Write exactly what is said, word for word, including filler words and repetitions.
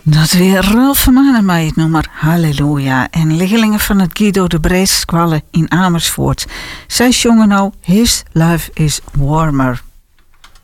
Dat weer Ralf Vermanen mij het nummer Halleluja. En leerlingen van het Guido de Brees Squalle in Amersfoort. Zij zongen nou His Love is Warmer.